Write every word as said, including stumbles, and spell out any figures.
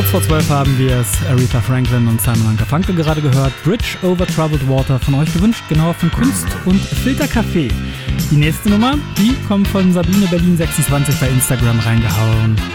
Kurz vor zwölf haben wir es, Aretha Franklin und Simon and Garfunkel gerade gehört. Bridge over Troubled Water, von euch gewünscht, genauer von Kunst und Filtercafé. Die nächste Nummer, die kommt von Sabine Berlin sechsundzwanzig bei Instagram reingehauen.